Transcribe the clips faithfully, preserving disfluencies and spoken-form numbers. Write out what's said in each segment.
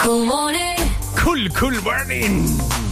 Cool morning. Cool, cool morning.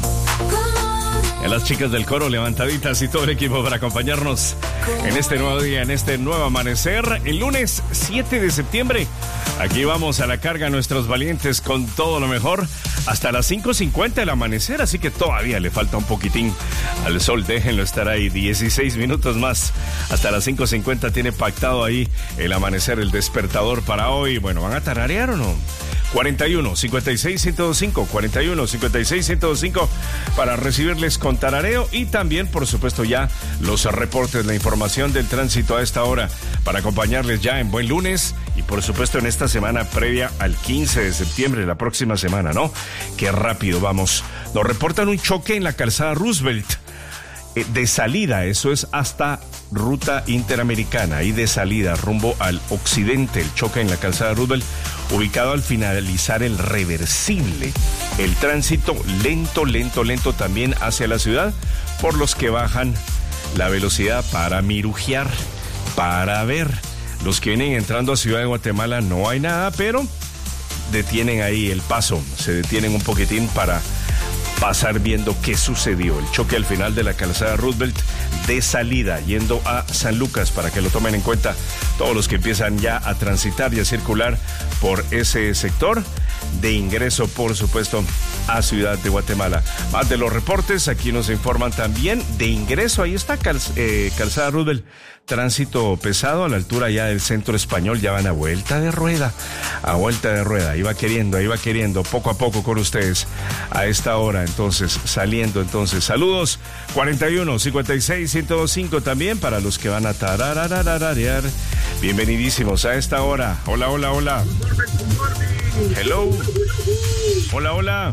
A las chicas del coro levantaditas y todo el equipo para acompañarnos en este nuevo día, en este nuevo amanecer, el lunes siete de septiembre. Aquí vamos a la carga, nuestros valientes, con todo lo mejor hasta las cinco cincuenta del amanecer, así que todavía le falta un poquitín al sol. Déjenlo estar ahí, dieciséis minutos más. Hasta las cinco cincuenta tiene pactado ahí el amanecer, el despertador para hoy. Bueno, ¿van a tararear o no? cuarenta y uno, cincuenta y seis, ciento cinco, cuarenta y uno, cincuenta y seis, ciento cinco para recibirles con tarareo y también, por supuesto, ya los reportes, la información del tránsito a esta hora para acompañarles ya en buen lunes y, por supuesto, en esta semana previa al quince de septiembre, la próxima semana, ¿no? Qué rápido vamos. Nos reportan un choque en la calzada Roosevelt. De salida, eso es hasta ruta interamericana y de salida rumbo al occidente, el choque en la calzada Roosevelt, ubicado al finalizar el reversible. El tránsito lento, lento, lento también hacia la ciudad, por los que bajan la velocidad para mirujear, para ver. Los que vienen entrando a Ciudad de Guatemala no hay nada, pero detienen ahí el paso, se detienen un poquitín para pasar viendo qué sucedió. El choque al final de la calzada Roosevelt de salida, yendo a San Lucas, para que lo tomen en cuenta todos los que empiezan ya a transitar y a circular por ese sector. De ingreso, por supuesto, a Ciudad de Guatemala. Más de los reportes, aquí nos informan también de ingreso. Ahí está cal, eh, calzada Roosevelt, tránsito pesado a la altura ya del Centro Español. Ya van a vuelta de rueda, a vuelta de rueda. Iba queriendo, iba queriendo, poco a poco con ustedes a esta hora. Entonces, saliendo, entonces, saludos. cuarenta y uno, cincuenta y seis, ciento cinco también para los que van a tarararararear. Bienvenidísimos a esta hora. Hola, hola, hola. Hello. Hola, hola.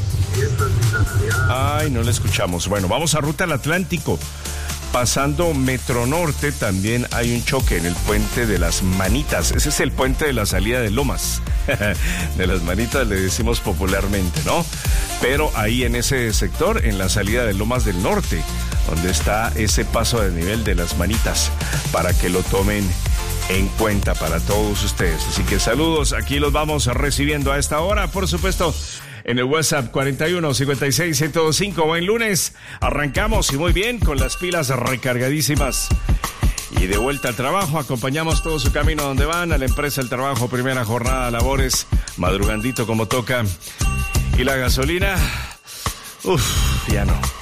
Ay, no le escuchamos. Bueno, vamos a ruta al Atlántico. Pasando Metro Norte también hay un choque en el puente de las Manitas. Ese es el puente de la salida de Lomas. De las Manitas le decimos popularmente, ¿no? Pero ahí en ese sector, en la salida de Lomas del Norte, donde está ese paso de nivel de las Manitas, para que lo tomen en cuenta para todos ustedes. Así que saludos, aquí los vamos recibiendo a esta hora, por supuesto, en el WhatsApp cuarenta y uno, cincuenta y seis, ciento cinco. Buen lunes, arrancamos y muy bien, con las pilas recargadísimas. Y de vuelta al trabajo, acompañamos todo su camino donde van, a la empresa, el trabajo, primera jornada, labores, madrugandito como toca. Y la gasolina, uff, ya no.